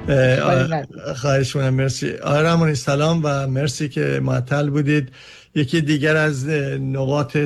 خواهش می‌کنم. مرسی آقای رحمانی، سلام و مرسی که معطل بودید. یکی دیگر از نقاط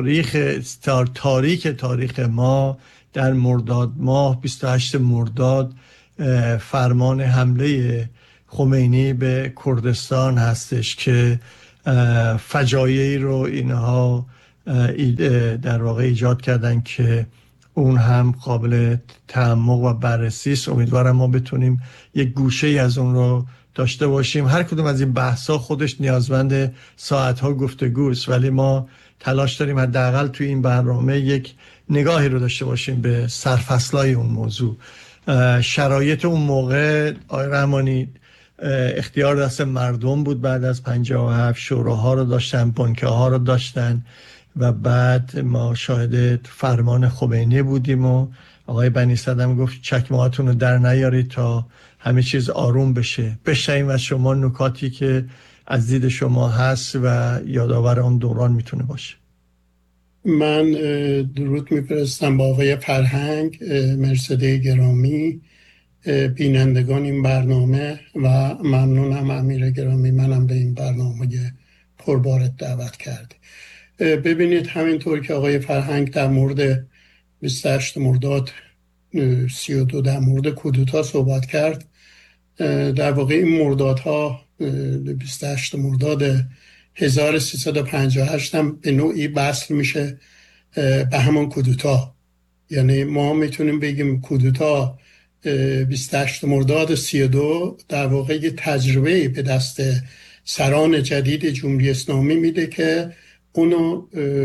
تاریک ما در مرداد ماه 28 مرداد فرمان حمله خمینی به کردستان هستش که فجایعی رو اینها در واقع ایجاد کردن که اون هم قابل تعمق و بررسی است. امیدوارم ما بتونیم یک گوشه ای از اون رو داشته باشیم. هر کدوم از این بحث ها خودش نیازمند ساعت ها گفتگوست، ولی ما تلاش داریم حداقل توی این برنامه یک نگاهی رو داشته باشیم به سرفصلای اون موضوع. شرایط اون موقع آقای رحمانی اختیار دست مردم بود. بعد از 57 شوراها رو داشتن، بنکه ها رو داشتن و بعد ما شاهد فرمان خمینی بودیم و آقای بنی صدر گفت چکمه‌هاتون رو در نیارید تا همه چیز آروم بشه. بشنویم از شما نکاتی که از دید شما هست و یادآور اون دوران میتونه باشه. من درود میفرستم با آقای فرهنگ، مرصده گرامی، بینندگان این برنامه و ممنونم امیر گرامی منم به این برنامه پربارت دعوت کرد. ببینید همینطور که آقای فرهنگ در مورد 28 مرداد 32 در مورد کودتا صحبت کرد، در واقع این مردادها 28 مرداد 1358 هم به نوعی وصل میشه به همون کودتا. یعنی ما میتونیم بگیم کودتا 28 مرداد 32 در واقع یه تجربه به دست سران جدید جمهوری اسلامی میده که اونو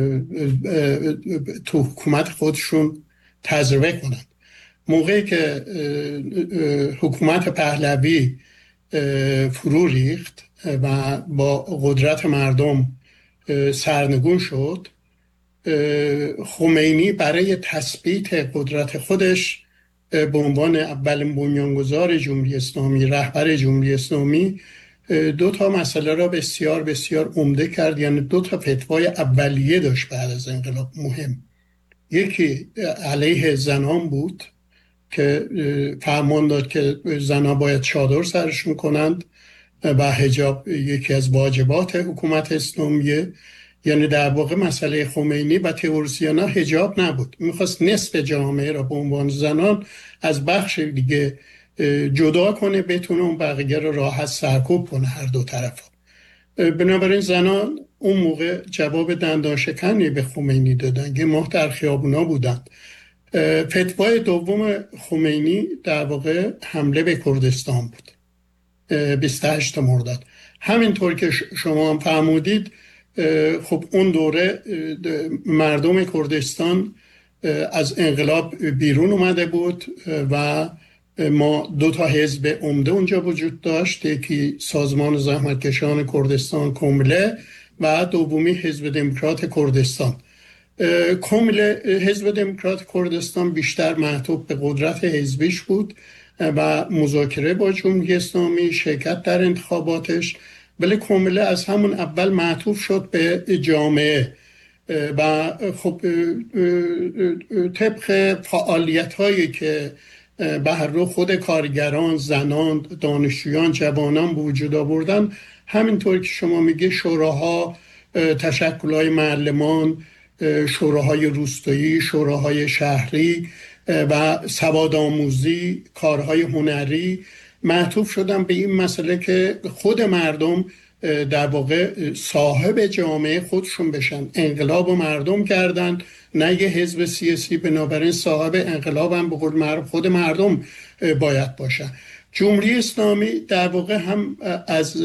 تو حکومت خودشون تجربه کنند. موقعی که حکومت پهلوی فرو ریخت و با قدرت مردم سرنگون شد، خمینی برای تثبیت قدرت خودش به عنوان اولین بنیانگذار جمهوری اسلامی، رهبر جمهوری اسلامی، دو تا مسئله را بسیار بسیار عمده کرد. یعنی دو تا فتوای اولیه داشت بعد از انقلاب مهم. یکی علیه زنان بود که فرمان داد که زنان باید چادر سرشون کنند و حجاب یکی از واجبات حکومت اسلامیه. یعنی در واقع مسئله خمینی و تئوریسینا حجاب نبود، میخواست نصف جامعه را به عنوان زنان از بخش دیگه جدا کنه، بتونه اون بقیه را راحت سرکوب کنه هر دو طرف. بنابراین زنان اون موقع جواب دندان شکنی به خمینی دادن که ما در خیابونا بودند. فتوای دوم خمینی در واقع حمله به کردستان بود 28 مرداد. همینطور که شما هم فرمودید، خب اون دوره مردم کردستان از انقلاب بیرون اومده بود و ما دو تا حزب عمده اونجا وجود داشت، یکی سازمان زحمتکشان کردستان کمله و دومی حزب دموکرات کردستان. کمله حزب دموکرات کردستان بیشتر معطوف به قدرت حزبیش بود و مذاکره با جمهوری اسلامی، شرکت در انتخاباتش، ولی کمله از همون اول معطوف شد به جامعه و خب طبق فعالیت هایی که به هر رو خود کارگران، زنان، دانشجویان، جوانان وجود آوردن، همینطور که شما میگه شوراها، تشکل‌های معلمان، شوراهای روستایی، شوراهای شهری و سوادآموزی، کارهای هنری معطوف شدن به این مسئله که خود مردم در واقع صاحب جامعه خودشون بشن. انقلاب و مردم کردن، نه یه حزب سیاسی. بنابراین صاحب انقلاب هم به قول معروف خود مردم باید باشن. جمهوری اسلامی در واقع هم از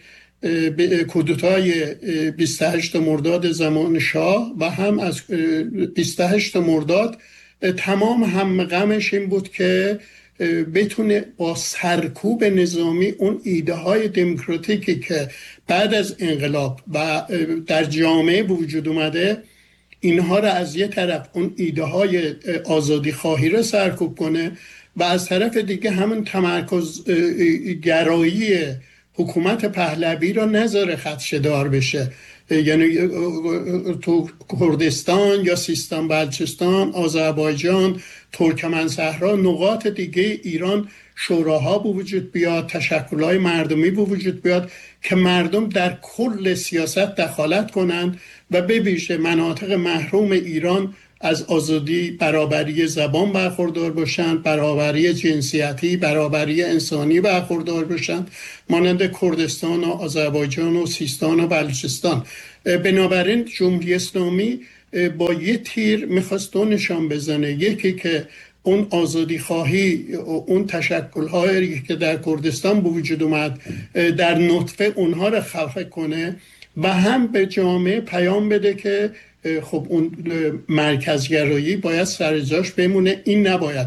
کودتای 28 مرداد زمان شاه و هم از 28 مرداد تمام هم غمش این بود که بتونه با سرکوب نظامی اون ایده های دموکراتیکی که بعد از انقلاب و در جامعه وجود اومده، اینها را از یه طرف اون ایده های آزادی خواهی را سرکوب کنه و از طرف دیگه همون تمرکز گرایی حکومت پهلوی را نذاره خدشه‌دار بشه. یعنی تو کردستان یا سیستان بلوچستان، آذربایجان، ترکمن صحرا، نقاط دیگه ایران شوراها به وجود بیاد، تشکل‌های مردمی به وجود بیاد که مردم در کل سیاست دخالت کنند و به ویژه مناطق محروم ایران از آزادی، برابری زبان برخوردار باشند، برابری جنسیتی، برابری انسانی برخوردار باشند، مانند کردستان و آذربایجان و سیستان و بلوچستان. بنابراین جمهوری اسلامی با یه تیر میخواست دو نشان بزنه، یکی که اون آزادی خواهی، اون تشکل‌هایی که در کردستان به وجود اومد در نطفه اونها رو خفه کنه و هم به جامعه پیام بده که خب اون مرکزگرایی باید سر جاش بمونه، این نباید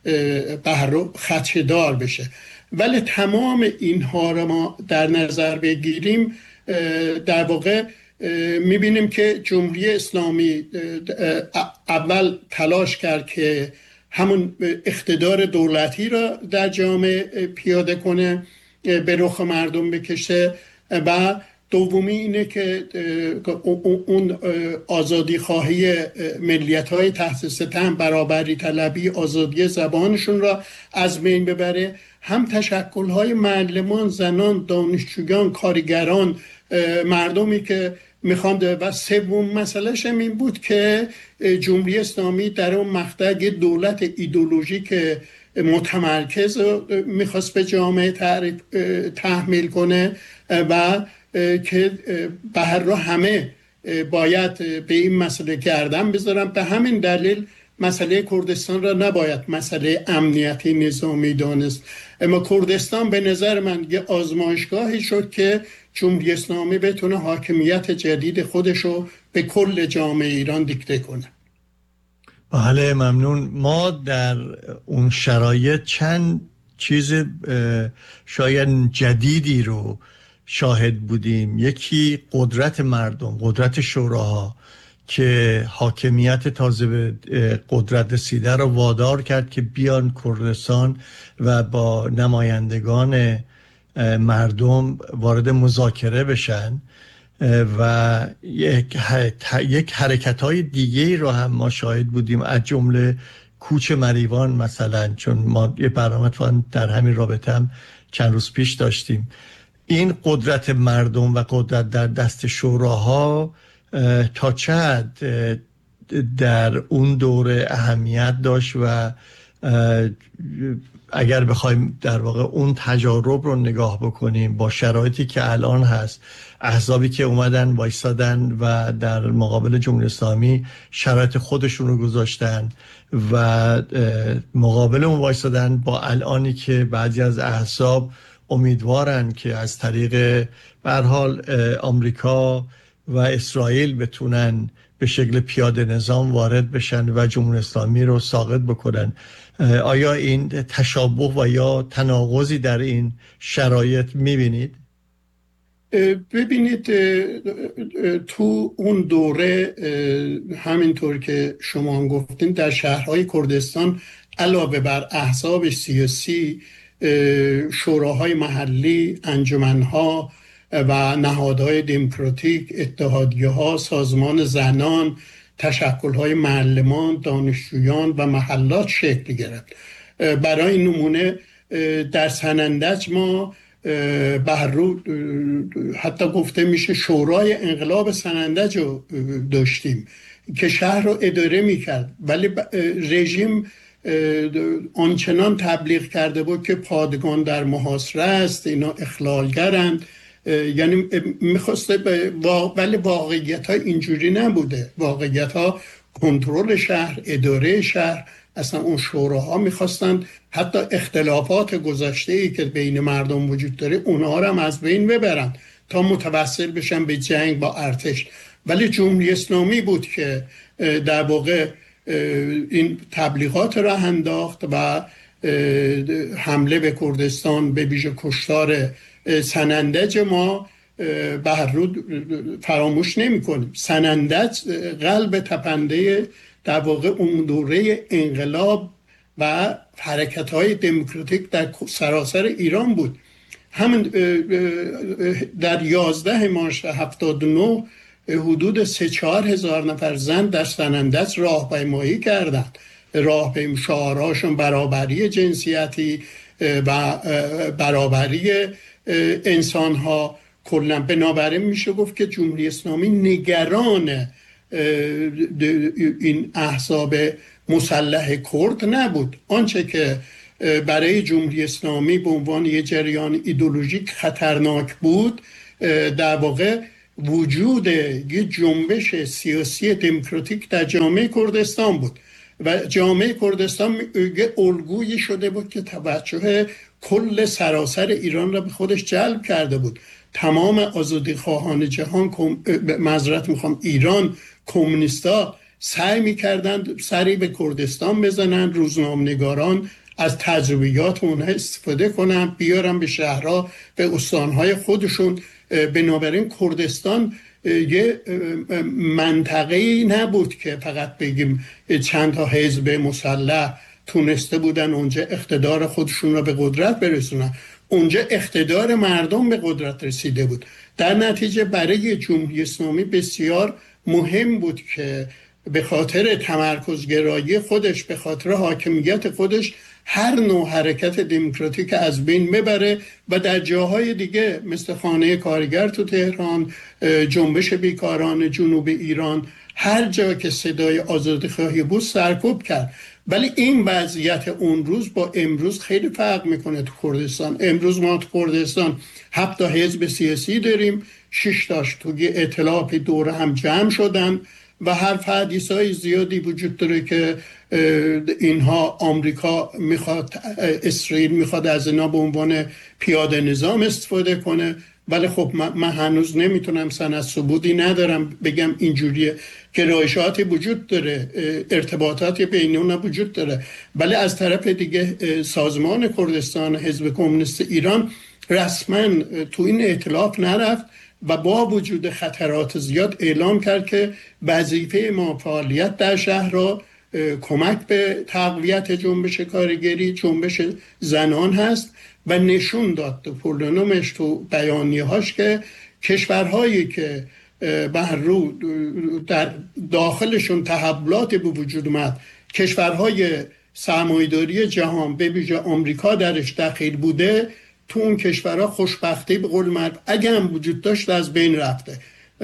خدشه‌دار بشه. ولی تمام اینها رو ما در نظر بگیریم، در واقع میبینیم که جمهوری اسلامی اول تلاش کرد که همون اقتدار دولتی را در جامعه پیاده کنه، به رخ مردم بکشه، و دومی اینه که اون آزادی خواهی ملیت های تحت ستم، برابری طلبی، آزادی زبانشون را از بین ببره. هم تشکل های معلمان، زنان، دانشجویان، کارگران، مردمی که میخواند. و سوم مسئلهش این بود که جمهوری اسلامی در اون مقطع یه دولت ایدئولوژیک متمرکز میخواست به جامعه تحمیل کنه و که به هر راه همه باید به این مسئله گردن بذارن. به همین دلیل مسئله کردستان را نباید مسئله امنیتی نظامی دانست، اما کردستان به نظر من یه آزمایشگاهی شد که جمهوری اسلامی بتونه حاکمیت جدید خودشو به کل جامعه ایران دیکته کنه. بله، ممنون. ما در اون شرایط چند چیز شاید جدیدی رو شاهد بودیم. یکی قدرت مردم، قدرت شوراها که حاکمیت تازه به قدرت رسیده رو وادار کرد که بیان کردستان و با نمایندگان مردم وارد مذاکره بشن و یک حرکت‌های دیگه رو هم ما شاهد بودیم، از جمله کوچ مریوان مثلا، چون ما یه برنامه در همین رابطه هم چند روز پیش داشتیم. این قدرت مردم و قدرت در دست شوراها تا چه حد در اون دوره اهمیت داشت و اگر بخوایم در واقع اون تجارب رو نگاه بکنیم با شرایطی که الان هست، احزابی که اومدن وایسادن و در مقابل جمهوری اسلامی شرایط خودشون رو گذاشتن و مقابل اون وایسادن با الانی که بعضی از احزاب امیدوارن که از طریق به هر حال آمریکا و اسرائیل بتونن به شکل پیاده نظام وارد بشن و جمهوری اسلامی رو ساقط بکنن. آیا این تشابه و یا تناقضی در این شرایط میبینید؟ ببینید، تو اون دوره همینطور که شما گفتین در شهرهای کردستان علاوه بر احزاب سیاسی، شوراهای محلی، انجمنها و نهادهای دموکراتیک، اتحادیه‌ها، سازمان زنان، تشکل‌های معلمان، دانشجویان و محلات شکل گرفت. برای نمونه در سنندج ما حتی گفته میشه شورای انقلاب سنندج رو داشتیم که شهر رو اداره میکرد، ولی رژیم آنچنان تبلیغ کرده بود که پادگان در محاصره است، اینا اخلالگرند، یعنی میخواسته ولی واقعیت ها اینجوری نبوده. واقعیت ها کنترل شهر، اداره شهر، اصلا اون شوراها میخواستند حتی اختلافات گذشته‌ای که بین مردم وجود داره اونها رو هم از بین ببرن تا متوسل بشن به جنگ با ارتش. ولی جمهوری اسلامی بود که در واقع این تبلیغات را انداخت و حمله به کردستان، به ویژه کشتار سنندج ما به هر رو فراموش نمی کنیم. سنندج قلب تپنده در واقع اون دوره انقلاب و حرکت‌های دموکراتیک در سراسر ایران بود. همین در 11 مارس 79 حدود 3-4 هزار نفر زن در سنندج راهپیمایی کردند. شعارهاشون برابری جنسیتی و برابری انسانها کلا. بنابراین میشه گفت که جمهوری اسلامی نگران این احزاب مسلح کرد نبود. آنچه که برای جمهوری اسلامی به عنوان یه جریان ایدئولوژیک خطرناک بود در واقع وجود یه جنبش سیاسی دموکراتیک در جامعه کردستان بود و جامعه کردستان یه الگویی شده بود که توجه کل سراسر ایران را به خودش جلب کرده بود. تمام آزادی خواهان جهان ایران کمونیستا سعی می‌کردند سری به کردستان بزنن، روزنامه‌نگاران از تجربیات اونها استفاده کنن، بیارن به شهرها، به استانهای خودشون. بنابراین کردستان یه منطقه‌ای نبود که فقط بگیم چند تا حزب مسلح تونسته بودن اونجا اقتدار خودشون را به قدرت برسونن. اونجا اقتدار مردم به قدرت رسیده بود. در نتیجه برای جمهوری اسلامی بسیار مهم بود که به خاطر تمرکزگرایی خودش، به خاطر حاکمیت خودش، هر نوع حرکت دموکراتیک از بین ببره و در جاهای دیگه مثل خانه کارگر تو تهران، جنبش بیکاران جنوب ایران، هر جا که صدای آزادیخواهی بود سرکوب کرد. ولی این وضعیت اون روز با امروز خیلی فرق میکنه. تو کردستان امروز ما تو کردستان 7 تا حزب سیاسی داریم، 6 تاش توی ائتلاف دور هم جمع شدن و حرف حدیثای زیادی وجود داره که اینها آمریکا میخواد، اسرائیل میخواد از اینا به عنوان پیاده نظام استفاده کنه. ولی خب من هنوز نمیتونم سند ثبوتی ندارم بگم اینجوریه. گرایشاتی وجود داره، ارتباطاتی بین اونها وجود داره. ولی از طرف دیگه سازمان کردستان، حزب کمونیست ایران رسما تو این ائتلاف نرفت و با وجود خطرات زیاد اعلام کرد که وظیفه ما فعالیت در شهرها کمک به تقویت جنبش کارگری، جنبش زنان هست و نشون داد تو پرلنومش، تو بیانیه‌هاش که کشورهایی که بر رو در داخلشون تحولات به وجود اومد، کشورهای سرمایه‌داری جهان به ویژه آمریکا درش دخیل بوده، تو اون کشورها خوشبختی به قول معروف اگه هم وجود داشت از بین رفته.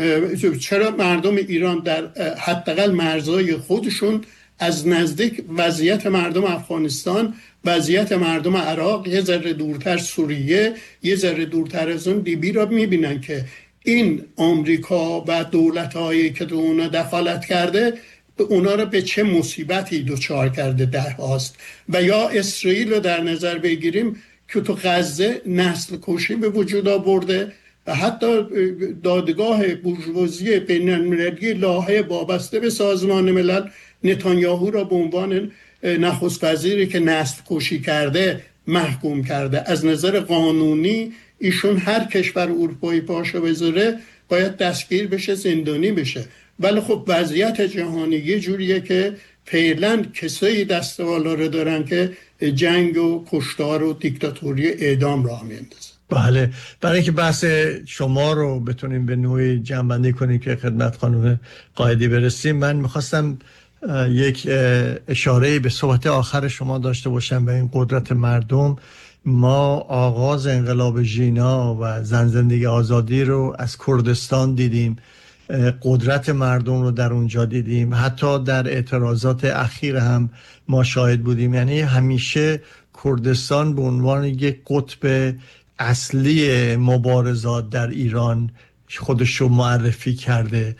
چرا مردم ایران در حداقل مرزهای خودشون از نزدیک وضعیت مردم افغانستان، وضعیت مردم عراق، یه ذره دورتر سوریه، یه ذره دورتر از اون لیبی را میبینن که این آمریکا و دولت‌هایی که تو اونا دخالت کرده اونا را به چه مصیبتی دچار کرده ده هاست. و یا اسرائیل رو در نظر بگیریم که تو غزه نسل کشی به وجود آورده و حتی دادگاه بورژوازی بین‌المللی لاهه وابسته به سازمان ملل نتانیاهو را به عنوان نخست وزیری که نسل کشی کرده محکوم کرده. از نظر قانونی ایشون هر کشور اروپایی پاشو بذاره باید دستگیر بشه، زندانی بشه. ولی خب وضعیت جهانی یه جوریه که فعلا کسایی دست بالا رو دارن که جنگ و کشتار و دیکتاتوری اعدام راه میندازن. بله، برای اینکه بحث شما رو بتونیم به نوعی جمع‌بندی کنیم که خدمت خانم قائدی برسیم، من میخواستم یک اشاره به صحبت آخر شما داشته باشم به این قدرت مردم. ما آغاز انقلاب ژینا و زن زندگی آزادی رو از کردستان دیدیم، قدرت مردم رو در اونجا دیدیم، حتی در اعتراضات اخیر هم ما شاهد بودیم. یعنی همیشه کردستان به عنوان یک قطب اصلی مبارزات در ایران خودش رو معرفی کرده،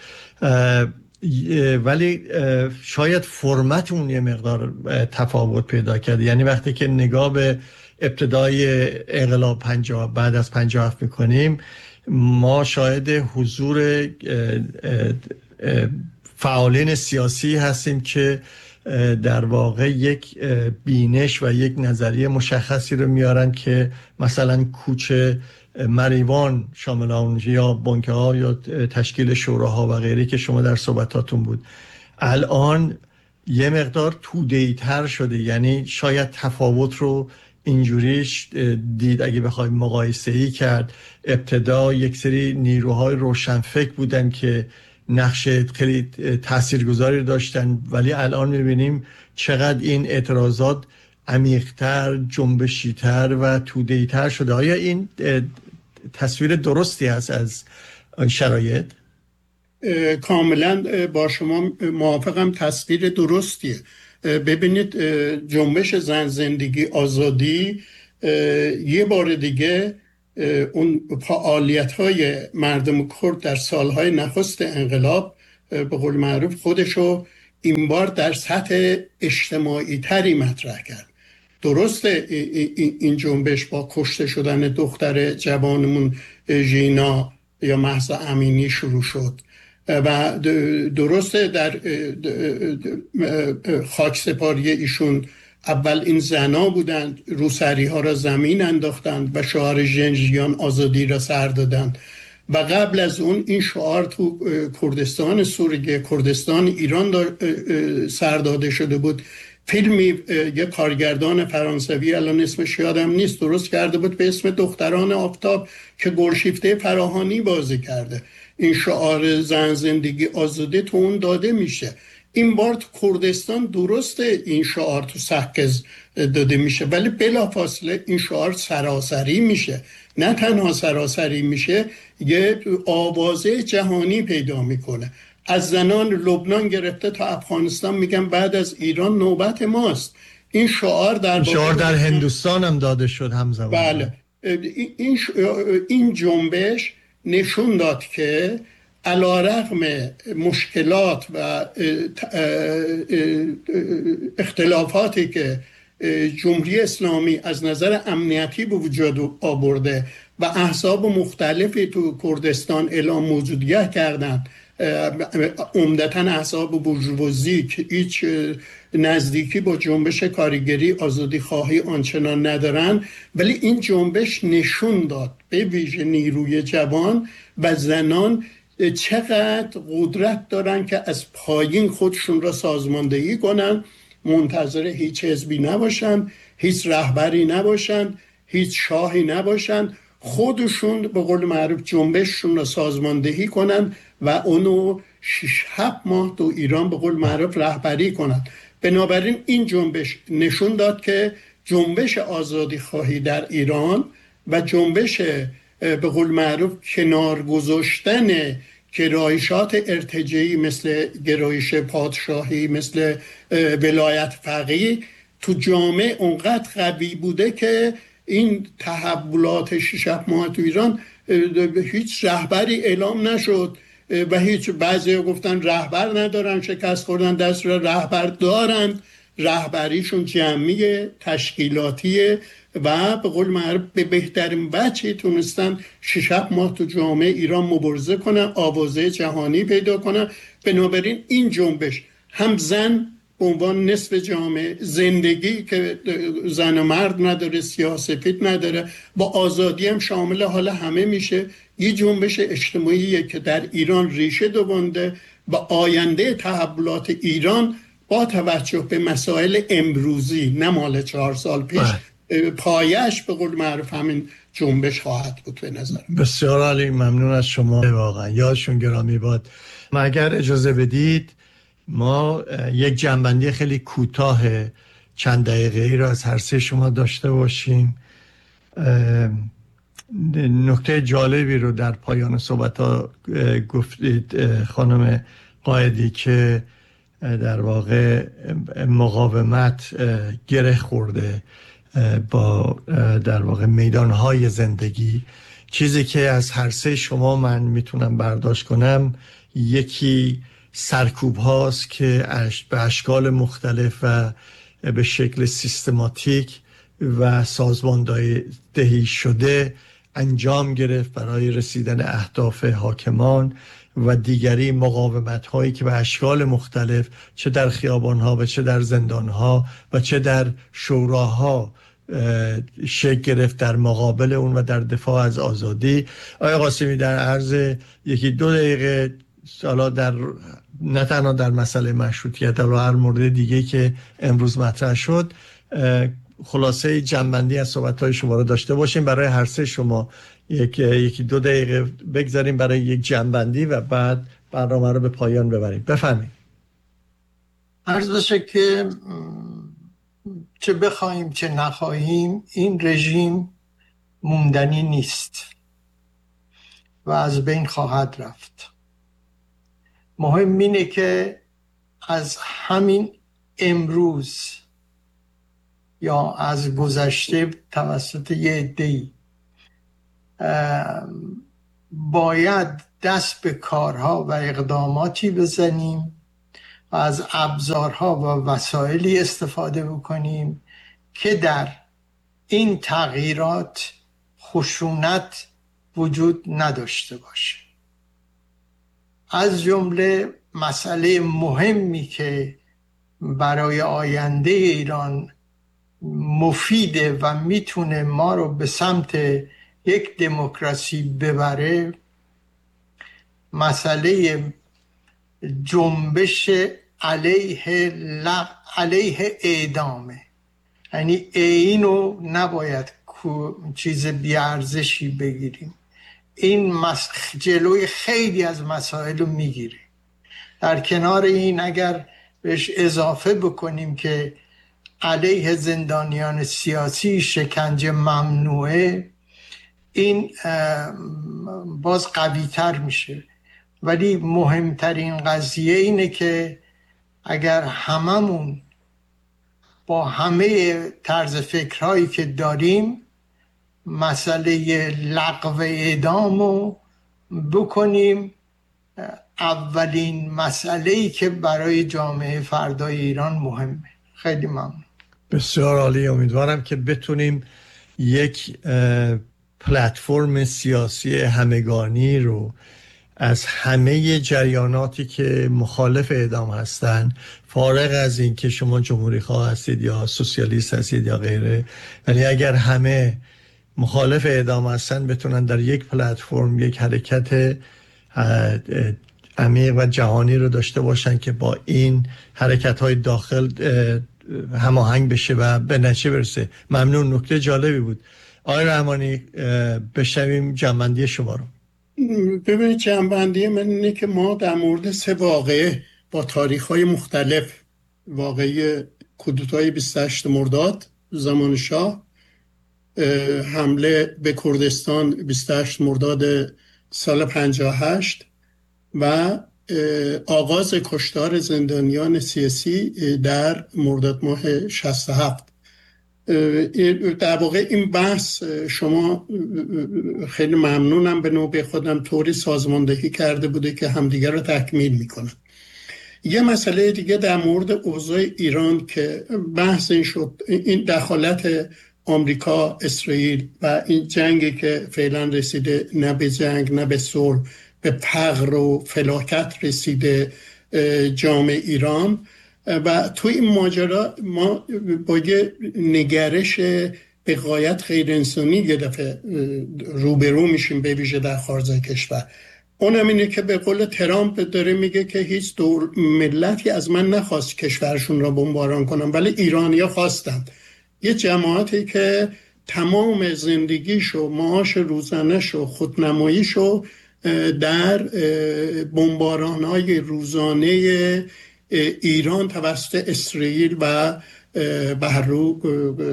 ولی شاید فرمت اون یه مقدار تفاوت پیدا کرده. یعنی وقتی که نگاه به ابتدای انقلاب 50 بعد از 57 میکنیم، ما شاهد حضور فعالین سیاسی هستیم که در واقع یک بینش و یک نظریه مشخصی رو میارن که مثلا کوچه مریوان شامل اون یا بنکه ها یا تشکیل شوراها و غیره که شما در صحبتاتون بود، الان یه مقدار توده‌ای‌تر شده. یعنی شاید تفاوت رو اینجوریش دید اگه بخوایم مقایسه‌ای کرد. ابتدا یک سری نیروهای روشنفکر بودن که نقش خیلی تاثیرگذاری داشتن، ولی الان میبینیم چقدر این اعتراضات عمیق‌تر، جنبشی‌تر و توده‌ای‌تر شده. آیا این تصویر درستی هست از شرایط؟ کاملا با شما موافقم، تصویر درستیه. ببینید جنبش زن، زندگی، آزادی یه بار دیگه اون فعالیت‌های مردم کرد در سالهای نخست انقلاب به قول معروف خودشو این بار در سطح اجتماعی تری مطرح کرد. درسته این جنبش با کشته شدن دختر جوانمون ژینا یا مهسا امینی شروع شد و درسته در خاکسپاری ایشون اول این زنا بودند، روسری ها را زمین انداختند و شعار ژنژیان آزادی را سر دادند و قبل از اون این شعار تو کردستان سوریه، کردستان ایران سر داده شده بود. فیلمی یک کارگردان فرانسوی الان اسمش یادم نیست درست کرده بود به اسم دختران آفتاب که گلشیفته فراهانی بازی کرده. این شعار زن، زندگی، آزادی تو اون داده میشه. این بار تو کردستان درسته این شعار تو سکز داده میشه، ولی بلافاصله این شعار سراسری میشه. نه تنها سراسری میشه، یه آوازه جهانی پیدا میکنه. از زنان لبنان گرفته تا افغانستان میگن بعد از ایران نوبت ماست. این شعار در هندوستان هم داده شد همزمان. بله. این جنبش نشون داد که علیرغم مشکلات و اختلافاتی که جمهوری اسلامی از نظر امنیتی به وجود آورده و احزاب مختلفی تو کردستان اعلام موجودیت کردند، عمدتاً احزاب بورژوازی که هیچ نزدیکی با جنبش کارگری آزادی خواهی آنچنان ندارن، ولی این جنبش نشون داد به ویژه نیروی جوان و زنان چقدر قدرت دارن که از پایین خودشون را سازماندهی کنن، منتظر هیچ حزبی نباشن، هیچ رهبری نباشن، هیچ شاهی نباشن، خودشون به قول معروف جنبششون را سازماندهی کنن و اونو 6-7 ماه تو ایران به قول معروف رهبری کنن. بنابراین این جنبش نشون داد که جنبش آزادی خواهی در ایران و جنبش به قول معروف کنار گذاشتن گرایشات ارتجاعی مثل گرایش پادشاهی، مثل ولایت فقیه تو جامعه اونقدر قوی بوده که این تحولات 6 ماه تو ایران هیچ رهبری اعلام نشد و هیچ بعضی گفتن رهبر ندارن، شکست خوردن، دست را رهبر دارن، رهبریشون جمعی تشکیلاتیه و به قول معروف به بهترین وجهی تونستن 6 ماه تو جامعه ایران مبارزه کنن، آوازه جهانی پیدا کنن. بنابراین این جنبش هم زن به عنوان نصف جامعه، زندگی که زن و مرد نداره، سیاه سفید نداره، با آزادی هم شامل حال همه میشه. یه جنبش اجتماعیه که در ایران ریشه دوانده و آینده تحولات ایران با توجه به مسائل امروزی نه مال 4 سال پیش پایش به قول معروف همین جنبش خواهد بود به نظر. بسیار عالی، ممنون از شما، واقعا یادشون گرامی باد. ما اگر اجازه بدید ما یک جنبندی خیلی کوتاه چند دقیقه‌ای را از هر سه شما داشته باشیم. نکته جالبی رو در پایان صحبت‌ها گفتید خانم قائدی که در واقع مقاومت گره خورده با در واقع میدانهای زندگی. چیزی که از هر سه شما من میتونم برداشت کنم یکی سرکوب هاست که به اشکال مختلف و به شکل سیستماتیک و سازماندهی شده انجام گرفت برای رسیدن اهداف حاکمان و دیگری مقاومت هایی که به اشکال مختلف چه در خیابان ها و چه در زندان ها و چه در شوراها شکل گرفت در مقابل اون و در دفاع از آزادی. آقای قاسمی در عرض 1-2 دقیقه حالا در نه تنها در مسئله مشروطیت و هر مورد دیگه که امروز مطرح شد خلاصه جنبندی از صحبت‌های شما رو داشته باشیم. برای هر سه شما 1-2 دقیقه بگذاریم برای یک جنبندی و بعد برنامه رو به پایان ببریم. بفرمایید. عرض بشه که چه بخواهیم چه نخواهیم این رژیم موندنی نیست و از بین خواهد رفت. مهم اینه که از همین امروز یا از گذشته توسط یه عده‌ای باید دست به کارها و اقداماتی بزنیم و از ابزارها و وسایلی استفاده بکنیم که در این تغییرات خشونت وجود نداشته باشه. از جمله مسئله مهمی که برای آینده ایران مفیده و میتونه ما رو به سمت یک دموکراسی ببره، مسئله جنبش علیه اعدامه. یعنی اینو نباید چیز بیارزشی بگیریم. این جلوی خیلی از مسائل رو میگیره. در کنار این اگر بهش اضافه بکنیم که علیه زندانیان سیاسی شکنجه ممنوعه، این باز قوی تر میشه. ولی مهمترین قضیه اینه که اگر هممون با همه طرز فکرهایی که داریم مسئله لغو اعدامو بکنیم اولین مسئله‌ای که برای جامعه فردای ایران مهمه. خیلی ممنون. بسیار عالی. امیدوارم که بتونیم یک پلتفرم سیاسی همگانی رو از همه جریاناتی که مخالف اعدام هستن، فارغ از این که شما جمهوری خواه هستید یا سوسیالیست هستید یا غیره، ولی اگر همه مخالف اعدام هستن بتونن در یک پلتفرم یک حرکت عمیق و جهانی رو داشته باشن که با این حرکت‌های داخل هماهنگ بشه و به نتیجه برسه. ممنون. نکته جالبی بود. آقای رحمانی بشنویم جنبندی شما رو. ببینید جنبندی من اینه که ما در مورد 3 واقعه با تاریخ‌های مختلف، واقعه کودتای 28 مرداد زمان شاه، حمله به کردستان 28 مرداد سال 58 و آغاز کشتار زندانیان سیاسی در مرداد ماه 67. در واقع این بحث شما خیلی ممنونم به نوبه خودم طوری سازماندهی کرده بوده که همدیگر رو تکمیل میکنن. یه مسئله دیگه در مورد اوضاع ایران که بحث این شد، این دخالت آمریکا، اسرائیل و این جنگی که فعلا رسیده نه به جنگ نه به صلح، به فقر و فلاکت رسیده جامعه ایران. و تو این ماجرا ما با یه نگرش به غایت غیر انسانی یه دفعه روبرو میشیم، به ویژه در خارج کشور. اونم اینه که به قول ترامپ داره میگه که هیچ ملتی از من نخواست کشورشون را بمباران کنم، ولی ایرانیا خواستند. یه جماعتی که تمام زندگیشو، معاش روزانه‌شو، خودنماییشو در بمباران‌های روزانه ایران توسط اسرائیل و بهرو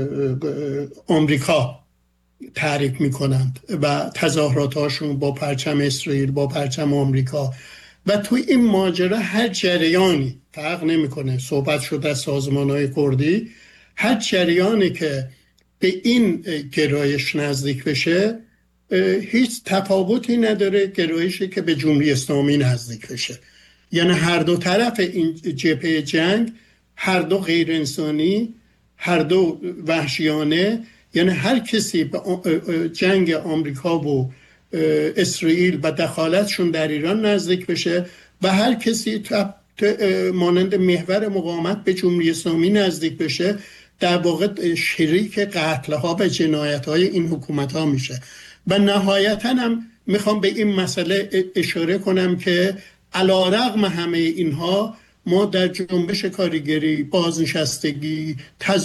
آمریکا تحریک میکنند و تظاهراتاشون با پرچم اسرائیل، با پرچم آمریکا. و توی این ماجرا هر جریانی فرق نمیکنه، صحبت شده از سازمان‌های کردی، هر جریانی که به این گرایش نزدیک بشه هیچ تفاوتی نداره گرایشی که به جمهوری اسلامی نزدیک بشه. یعنی هر دو طرف این جبهه جنگ، هر دو غیر انسانی، هر دو وحشیانه. یعنی هر کسی به جنگ آمریکا و اسرائیل و دخالتشون در ایران نزدیک بشه و هر کسی مانند محور مقاومت به جمهوری اسلامی نزدیک بشه، در واقع شریک قتل‌ها و جنایت‌های این حکومت‌ها میشه. و نهایتاً هم میخوام به این مسئله اشاره کنم که علی‌رغم همه اینها ما در جنبش کارگری، بازنشستگی،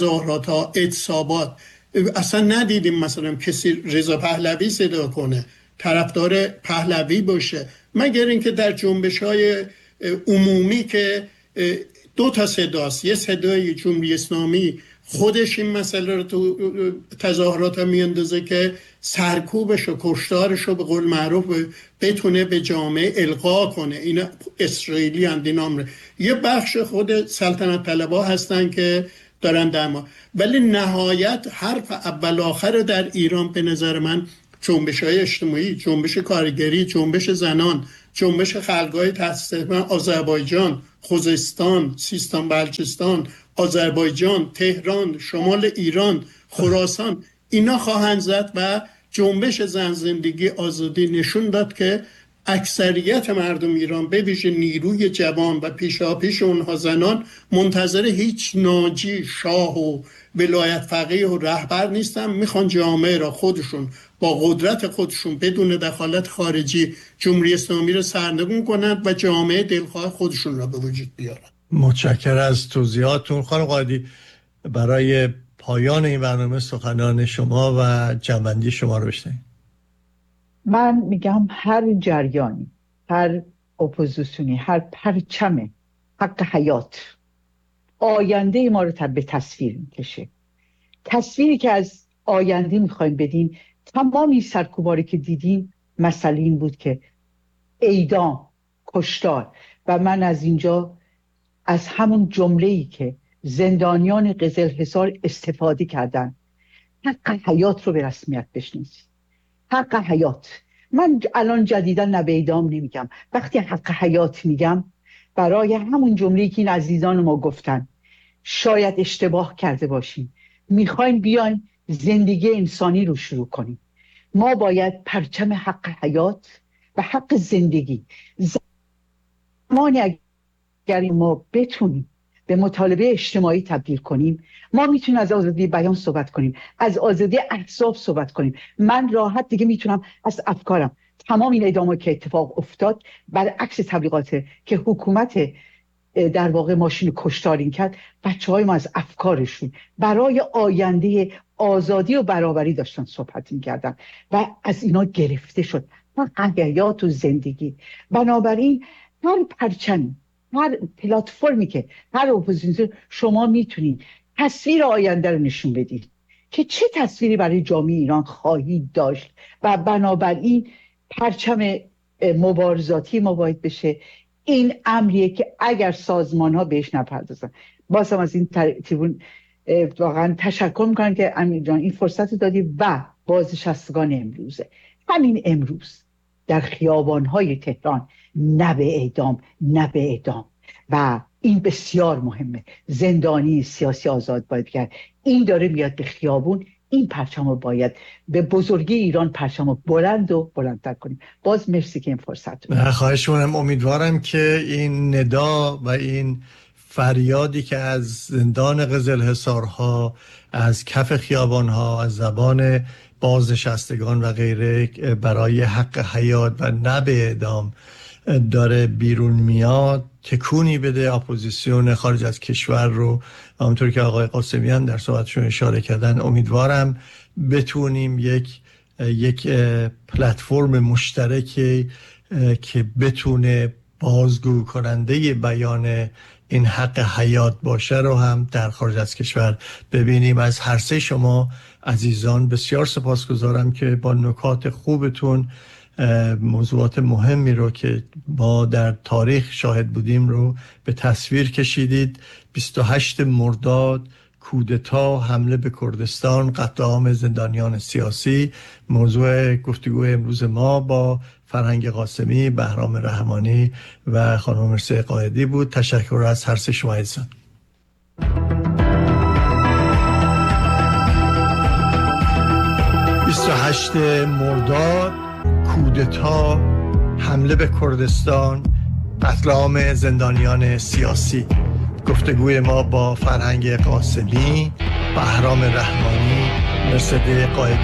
تظاهرات، اعتصابات اصلا ندیدیم مثلا کسی رضا پهلوی صدا کنه، طرفدار پهلوی باشه، مگر اینکه در جنبش‌های عمومی که دو تا صداست، یه صدای جمهوری اسلامی خودش این مسئله رو تو تظاهرات میاندازه که سرکوبش و کشتارش رو به قول معروف بتونه به جامعه القا کنه. این اسرائیلی اندینام یه بخش خود سلطنت طلبا هستن که دارن در ما، ولی نهایت حرف اول آخر در ایران به نظر من جنبش‌های اجتماعی، جنبش کارگری، جنبش زنان، جنبش خلق‌های تحت آذربایجان، خوزستان، سیستان بلوچستان، آذربایجان، تهران، شمال ایران، خراسان، اینا خواهند زد و جنبش زن زندگی آزادی نشون داد که اکثریت مردم ایران به ویژه نیروی جوان و پیشاپیش اونها زنان منتظر هیچ ناجی، شاه و ولایت فقیه و رهبر نیستن. میخوان جامعه را خودشون با قدرت خودشون بدون دخالت خارجی جمهوری اسلامی را سرنگون کنند و جامعه دلخواه خودشون را به وجود بیارن. متشکرم از توضیحاتتون خانم قائدی. برای پایان این برنامه سخنان شما و جنبندی شما رو بشنویم. من میگم هر جریانی، هر اپوزیسیونی، هر پرچم حق حیات آینده ما رو به تصویر میکشه. تصویری که از آینده میخوایم بدیم، تمامی سرکوباری که دیدیم مسئله این بود که اعدام، کشتار، و من از اینجا از همون جمله‌ای که زندانیان قزلحصار استفاده کردن، حق حیات رو به رسمیت بشناسید. حق حیات. من الان جدیدا نه به اعدام نمیگم، وقتی حق حیات میگم برای همون جمله‌ای که این عزیزان ما گفتن، شاید اشتباه کرده باشیم، میخوایم بیایم زندگی انسانی رو شروع کنیم. ما باید پرچم حق حیات و حق زندگی، زمانی اگر ما بتونیم به مطالبه اجتماعی تبدیل کنیم، ما میتونیم از آزادی بیان صحبت کنیم، از آزادی احزاب صحبت کنیم. من راحت دیگه میتونم از افکارم، تمام این اعداما که اتفاق افتاد برعکس تبلیغات که حکومت در واقع ماشین کشتارین کرد، بچه‌های ما از افکارشون برای آینده آزادی و برابری داشتن صحبت می‌کردن و از اینا گرفته شد حق حیات و زندگی. بنابراین هر پرچمی، هر پلتفرمی که هر اپوزیسیون، شما میتونید تصویر آینده رو نشون بدید که چه تصویری برای جامعه ایران خواهید داشت و بنابراین پرچم مبارزاتی ما باید بشه. این امریه که اگر سازمان ها بهش نپردازن، بازم از این تریبون واقعا تشکر میکنم که امیر جان این فرصت دادی و بازنشستگان امروزه، همین امروز در خیابان‌های تهران، نه به اعدام، نه به اعدام. و این بسیار مهمه. زندانی سیاسی آزاد باید کرد. این داره میاد به خیابون. این پرچم رو باید به بزرگی ایران پرچم رو بلند و بلندتر کنیم. باز مرسی که این فرصت رو. خواهش می‌کنم. امیدوارم که این ندا و این فریادی که از زندان قزلحصارها، از کف خیابانها، از زبان بازنشستگان و غیره برای حق حیات و نه به اعدام داره بیرون میاد، تکونی بده اپوزیسیون خارج از کشور رو. همونطور که آقای قاسمیان در صحبتشون اشاره کردن، امیدوارم بتونیم یک پلتفرم مشترکی که بتونه بازگو کننده بیان این حق حیات باشه رو هم در خارج از کشور ببینیم. از هر سه شما عزیزان بسیار سپاسگزارم که با نکات خوبتون موضوعات مهمی رو که ما در تاریخ شاهد بودیم رو به تصویر کشیدید. 28 مرداد، کودتا، حمله به کردستان، قتل عام زندانیان سیاسی، موضوع گفتگو امروز ما با فرهنگ قاسمی، بهرام رحمانی و خانم مرسی قائدی بود. تشکر از هر سه شما عزیزان. 28 مرداد، کودتا، حمله به کردستان، قتل عام زندانیان سیاسی. گفتگوی ما با فرهنگ قاسمی، بهرام رحمانی، مرسی قائدی